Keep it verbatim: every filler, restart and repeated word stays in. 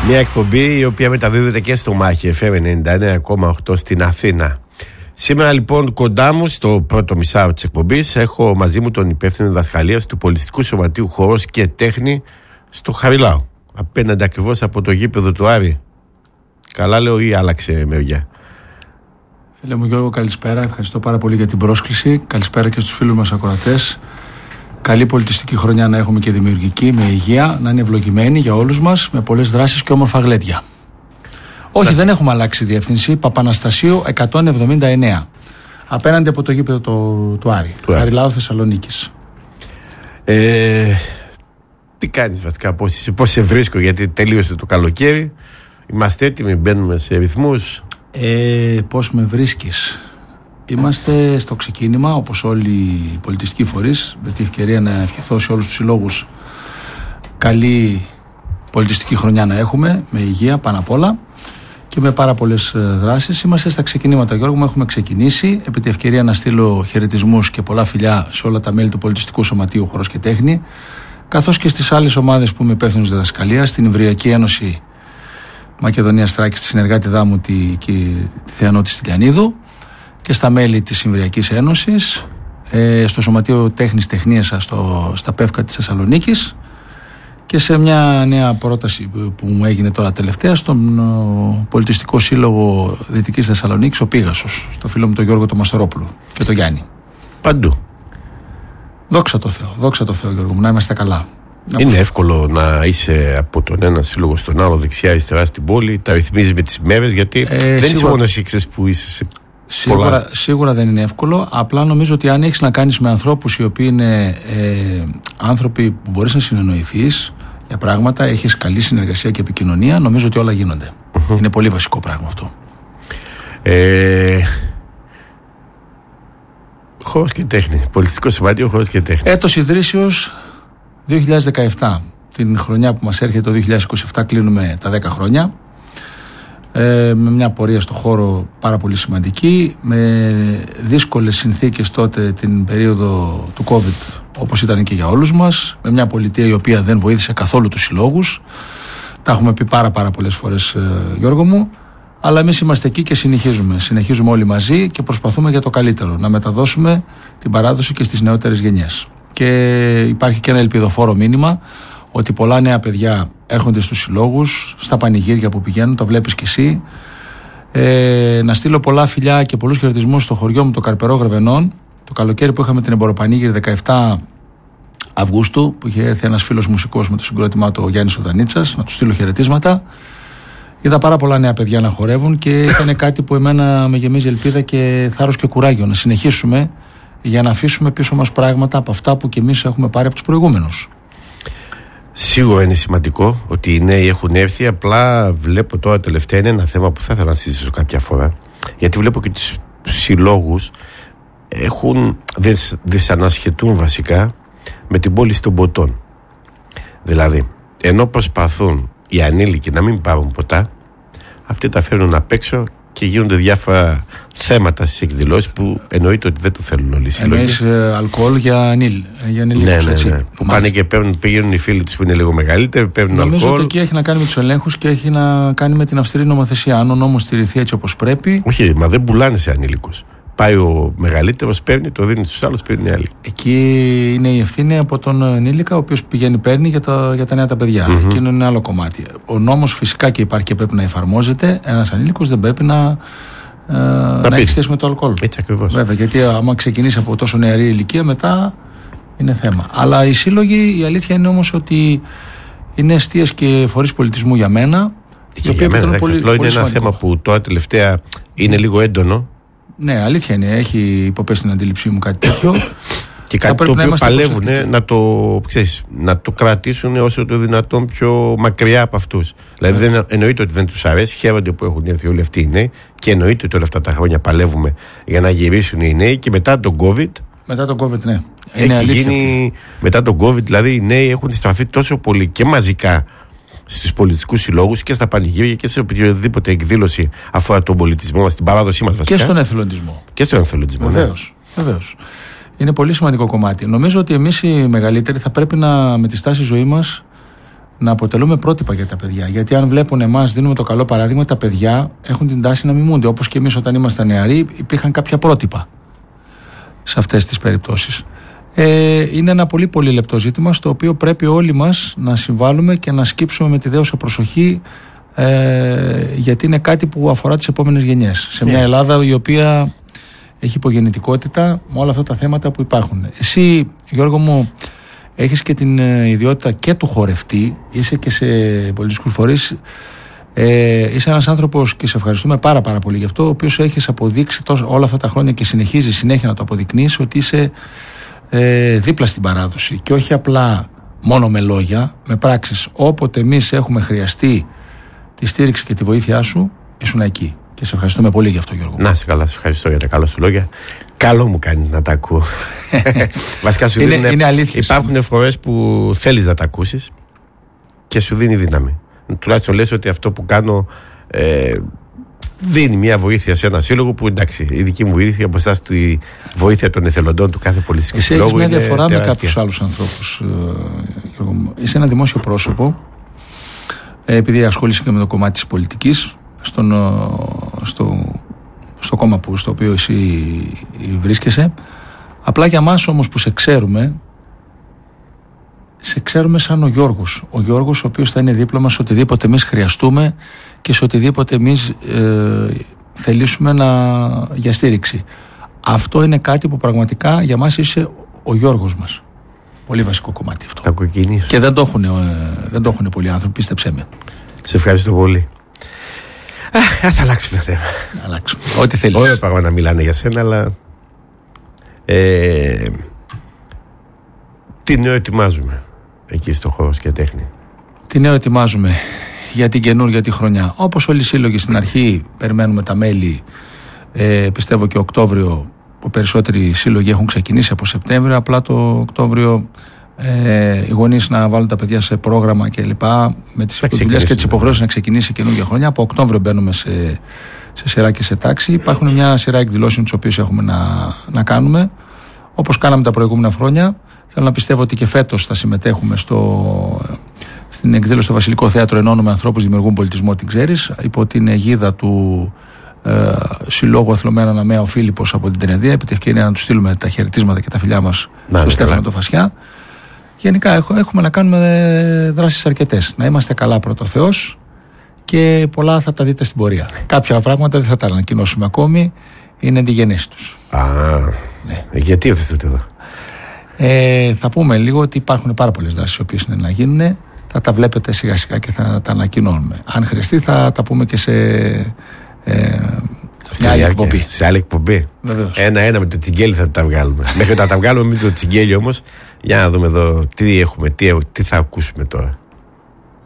Μια εκπομπή η οποία μεταδίδεται και στο Μάχη εφ εμ ενενήντα εννέα κόμμα οκτώ στην Αθήνα. Σήμερα λοιπόν κοντά μου στο πρώτο μισάρο της εκπομπής έχω μαζί μου τον υπεύθυνο διδασκαλίας του Πολιτιστικού Σωματείου Χορός και Τέχνη στο Χαριλάου, απέναντι ακριβώς από το γήπεδο του Άρη. Καλά λέω ή άλλαξε μεριά? Φίλε μου Γιώργο, καλησπέρα. Ευχαριστώ πάρα πολύ για την πρόσκληση. Καλησπέρα και στους φίλους μας ακροατές. Καλή πολιτιστική χρονιά να έχουμε και δημιουργική, με υγεία, να είναι ευλογημένη για όλους μας, με πολλές δράσεις και όμορφα γλέντια. Όχι, δεν έχουμε αλλάξει διεύθυνση. Παπαναστασίου εκατόν εβδομήντα εννέα. Απέναντι από το γήπεδο του, του Άρη. Του Χαριλάου Θεσσαλονίκης. Ε, τι κάνεις βασικά, πώς, πώς σε βρίσκω, γιατί τελείωσε το καλοκαίρι. Είμαστε έτοιμοι, μπαίνουμε σε ρυθμούς. Ε, πώς με βρίσκεις? Είμαστε στο ξεκίνημα, όπως όλοι οι πολιτιστικοί φορείς, με την ευκαιρία να ευχηθώ σε όλους τους συλλόγους καλή πολιτιστική χρονιά να έχουμε, με υγεία πάνω απ' όλα και με πάρα πολλές δράσεις. Είμαστε στα ξεκινήματα, Γιώργο μου, έχουμε ξεκινήσει. Επί τη ευκαιρία να στείλω χαιρετισμούς και πολλά φιλιά σε όλα τα μέλη του Πολιτιστικού Σωματείου Χορός και Τέχνη, καθώς και στις άλλες ομάδες που είμαι υπεύθυνος διδασκαλίας, στην Εμβριακή Ένωση Μακεδονίας Θράκης, τη συνεργάτη δάμου τη, τη, τη Θεανότη Στυλιανίδου, και στα μέλη της Εμβριακής Ένωσης, ε, στο Σωματείο Τέχνης Τεχνίας στο, στα Πεύκα της Θεσσαλονίκης, και σε μια νέα πρόταση που μου έγινε τώρα τελευταία στον ο, Πολιτιστικό Σύλλογο Δυτικής Θεσσαλονίκης, ο Πίγασος, στο φίλο μου τον Γιώργο τον Μαστορόπουλο και τον Γιάννη. Παντού. Δόξα τω Θεώ, δόξα τω Θεώ, Γιώργο μου, να είμαστε καλά. Είναι να εύκολο να είσαι από τον ένα σύλλογο στον άλλο, δεξιά-αριστερά στην πόλη, τα ρυθμίζεις με τις μέρες, γιατί ε, δεν σίγουρα... είσαι μόνο εσύ που είσαι σε... Σίγουρα, σίγουρα δεν είναι εύκολο. Απλά νομίζω ότι αν έχεις να κάνεις με ανθρώπους οι οποίοι είναι ε, άνθρωποι που μπορείς να συνεννοηθείς για πράγματα, έχεις καλή συνεργασία και επικοινωνία, νομίζω ότι όλα γίνονται. Mm-hmm. Είναι πολύ βασικό πράγμα αυτό. Ε, χώρος και τέχνη. Πολιτιστικό Σωματείο Χώρος και Τέχνη. Έτος ιδρύσεως δύο χιλιάδες δεκαεπτά. Την χρονιά που μας έρχεται το δύο χιλιάδες είκοσι επτά κλείνουμε τα δέκα χρόνια. Ε, με μια πορεία στο χώρο πάρα πολύ σημαντική, με δύσκολες συνθήκες τότε την περίοδο του COVID, όπως ήταν και για όλους μας, με μια πολιτεία η οποία δεν βοήθησε καθόλου τους συλλόγους. Τα έχουμε πει πάρα πάρα πολλές φορές, ε, Γιώργο μου, αλλά εμείς είμαστε εκεί και συνεχίζουμε συνεχίζουμε όλοι μαζί και προσπαθούμε για το καλύτερο, να μεταδώσουμε την παράδοση και στις νεότερες γενιές. Και υπάρχει και ένα ελπιδοφόρο μήνυμα ότι πολλά νέα παιδιά έρχονται στους συλλόγους, στα πανηγύρια που πηγαίνουν, το βλέπεις κι εσύ. Ε, να στείλω πολλά φιλιά και πολλούς χαιρετισμούς στο χωριό μου, το Καρπερό Γρεβενών, το καλοκαίρι που είχαμε την εμποροπανήγυρη δεκαεπτά Αυγούστου, που είχε έρθει ένας φίλος μουσικός με το συγκρότημά του, ο Γιάννης Οδανίτσας, να του στείλω χαιρετίσματα. Είδα πάρα πολλά νέα παιδιά να χορεύουν και ήταν κάτι που εμένα με γεμίζει ελπίδα και θάρρος και κουράγιο να συνεχίσουμε για να αφήσουμε πίσω μας πράγματα από αυτά που κι εμείς έχουμε πάρει από τους προηγούμενους. Σίγουρα είναι σημαντικό ότι οι νέοι έχουν έρθει. Απλά βλέπω τώρα τελευταία, είναι ένα θέμα που θα ήθελα να συζητήσω κάποια φορά, γιατί βλέπω και τους συλλόγους έχουν, δυσ, δυσανασχετούν βασικά με την πώληση των ποτών. Δηλαδή, ενώ προσπαθούν οι ανήλικοι να μην πάρουν ποτά, αυτοί τα φέρνουν απ' έξω και γίνονται διάφορα θέματα στις εκδηλώσεις που εννοείται ότι δεν το θέλουν όλοι οι σύλλογοι. Εννοείς ε, αλκοόλ για, ανήλ, για ανήλικους, ναι, ναι, έτσι. Ναι. Που πάνε και παίρνουν, πηγαίνουν οι φίλοι τους που είναι λίγο μεγαλύτεροι, παίρνουν νομίζω αλκοόλ. Νομίζω ότι εκεί έχει να κάνει με τους ελέγχους και έχει να κάνει με την αυστηρή νομοθεσία. Αν ο νόμος στηριχθεί έτσι όπως πρέπει. Όχι, μα δεν πουλάνε σε ανήλικους. Πάει ο μεγαλύτερος, παίρνει, το δίνει στους άλλους, παίρνει άλλοι. Εκεί είναι η ευθύνη από τον ενήλικα, ο οποίος πηγαίνει, παίρνει για τα, για τα νέα τα παιδιά. Mm-hmm. Εκείνο είναι άλλο κομμάτι. Ο νόμος φυσικά και υπάρχει και πρέπει να εφαρμόζεται. Ένας ανήλικος δεν πρέπει να. Ε, να έχει σχέση με το αλκοόλ. Έτσι ακριβώς. Βέβαια, γιατί άμα ξεκινήσει από τόσο νεαρή ηλικία, μετά είναι θέμα. Αλλά οι σύλλογοι, η αλήθεια είναι όμως ότι είναι εστίες και φορείς πολιτισμού για μένα. Και για μένα, πολύ, πολύ είναι σημαντικό. Ένα θέμα που τώρα τελευταία είναι λίγο έντονο. Ναι, αλήθεια είναι. Έχει υποπέσει στην αντίληψή μου κάτι τέτοιο. Και κάτι το οποίο παλεύουν να το, ξέρεις, να το κρατήσουν όσο το δυνατόν πιο μακριά από αυτούς. Δηλαδή δεν, εννοείται ότι δεν τους αρέσει, χαίρονται που έχουν έρθει όλοι αυτοί οι νέοι και εννοείται ότι όλα αυτά τα χρόνια παλεύουμε για να γυρίσουν οι νέοι και μετά τον COVID. Μετά τον COVID, ναι. Είναι έχει γίνει, μετά τον COVID, δηλαδή οι νέοι έχουν στραφεί τόσο πολύ και μαζικά στους πολιτιστικούς συλλόγους και στα πανηγύρια και σε οποιοδήποτε εκδήλωση αφορά τον πολιτισμό μας, την παράδοσή μας βασικά. Και στον εθελοντισμό. Και στον εθελοντισμό. Βεβαίως. Ναι. Βεβαίως. Είναι πολύ σημαντικό κομμάτι. Νομίζω ότι εμείς οι μεγαλύτεροι θα πρέπει να, με τη στάση ζωή μας, να αποτελούμε πρότυπα για τα παιδιά. Γιατί αν βλέπουν εμάς, δίνουμε το καλό παράδειγμα, τα παιδιά έχουν την τάση να μιμούνται. Όπως και εμείς όταν ήμασταν νεαροί, υπήρχαν κάποια πρότυπα σε αυτές τις περιπτώσεις. Ε, είναι ένα πολύ πολύ λεπτό ζήτημα, στο οποίο πρέπει όλοι μας να συμβάλλουμε και να σκύψουμε με τη δέουσα προσοχή, ε, γιατί είναι κάτι που αφορά τις επόμενες γενιές. Σε μια Ελλάδα η οποία έχει υπογεννητικότητα με όλα αυτά τα θέματα που υπάρχουν. Εσύ, Γιώργο μου, έχεις και την ιδιότητα και του χορευτή, είσαι και σε πολιτικούς φορείς, ε, είσαι ένας άνθρωπος και σε ευχαριστούμε πάρα πάρα πολύ γι' αυτό, ο οποίος έχεις αποδείξει τόσο, όλα αυτά τα χρόνια και συνεχίζει συνέχεια να το αποδεικνύεις, ότι είσαι ε, δίπλα στην παράδοση και όχι απλά μόνο με λόγια, με πράξεις. Όποτε εμείς έχουμε χρειαστεί τη στήριξη και τη βοήθειά σου, ήσουν εκεί. Και σε ευχαριστούμε πολύ γι' αυτό, Γιώργο. Να σε καλά, σε ευχαριστώ για τα καλά σου λόγια. Καλό μου κάνει να τα ακούω. Βασικά σου είναι, δίνει, είναι αλήθεια. Υπάρχουν φορές που θέλεις να τα ακούσεις και σου δίνει δύναμη. Τουλάχιστον λες ότι αυτό που κάνω ε, δίνει μια βοήθεια σε ένα σύλλογο που, εντάξει, η δική μου βοήθεια από εσάς, τη βοήθεια των εθελοντών του κάθε πολιτιστικού συλλόγου. Εσύ έχεις μια διαφορά με κάποιους άλλους ανθρώπους, Γιώργο μου. Είσαι ένα δημόσιο πρόσωπο, επειδή ασχολείσαι και με το κομμάτι της πολιτικής, στον, στο, στο κόμμα που, στο οποίο εσύ βρίσκεσαι. Απλά για μας όμως που σε ξέρουμε, σε ξέρουμε σαν ο Γιώργος. Ο Γιώργος ο οποίος θα είναι δίπλα μας σε οτιδήποτε εμείς χρειαστούμε και σε οτιδήποτε εμείς ε, θελήσουμε να, για στήριξη. Αυτό είναι κάτι που πραγματικά για μας είσαι ο Γιώργος μας. Πολύ βασικό κομμάτι αυτό. Θα κοκκινήσω. Και δεν το έχουν, ε, δεν το έχουν πολλοί άνθρωποι, πίστεψέ με. Σε ευχαριστώ πολύ. Ας αλλάξουμε θέμα. Αλλάξουμε. Ό,τι θέλεις. Ωραία πράγμα να μιλάνε για σένα, αλλά ε, τι νέο ετοιμάζουμε εκεί στο χώρο και τέχνη? Τι νέο ετοιμάζουμε για την καινούργια τη χρονιά? Όπως όλοι οι σύλλογοι στην αρχή περιμένουμε τα μέλη, ε, πιστεύω και Οκτώβριο, που περισσότεροι σύλλογοι έχουν ξεκινήσει από Σεπτέμβριο, απλά το Οκτώβριο ε, οι γονείς να βάλουν τα παιδιά σε πρόγραμμα και λοιπά, με τις δουλειές και τις υποχρεώσεις να ξεκινήσει η καινούργια χρονιά. Από Οκτώβριο μπαίνουμε σε, σε σειρά και σε τάξη. Υπάρχουν μια σειρά εκδηλώσεων τις οποίες έχουμε να, να κάνουμε, όπως κάναμε τα προηγούμενα χρόνια. Θέλω να πιστεύω ότι και φέτος θα συμμετέχουμε στο, στην εκδήλωση στο Βασιλικό Θέατρο Ενώνουμε Ανθρώπους Δημιουργούν Πολιτισμό, την ξέρεις, υπό την αιγίδα του ε, Συλλόγου Αθλωμένα Αναμαία ο Φίλιππος από την Τενεδία. Επί τη ευκαιρία να του στείλουμε τα χαιρετίσματα και τα φιλιά μας στον Στέφανο το Φασιά. Γενικά έχουμε να κάνουμε δράσεις αρκετές. Να είμαστε καλά πρώτο Θεός και πολλά θα τα δείτε στην πορεία. Κάποια πράγματα δεν θα τα ανακοινώσουμε ακόμη, είναι τη γενέση τους. Α, ναι. Γιατί ήρθατε εδώ? Ε, θα πούμε λίγο ότι υπάρχουν πάρα πολλές δράσεις οι οποίες είναι να γίνουν. Θα τα βλέπετε σιγά σιγά και θα τα ανακοινώνουμε. Αν χρειαστεί θα τα πούμε και σε ε, μια άλλη εκπομπή. Σε άλλη εκπομπή. Ένα-ένα με το τσιγκέλι θα τα βγάλουμε. Μέχρι να τα βγάλουμε με το τσιγκέλι όμως, για να δούμε εδώ τι έχουμε, τι, τι θα ακούσουμε τώρα.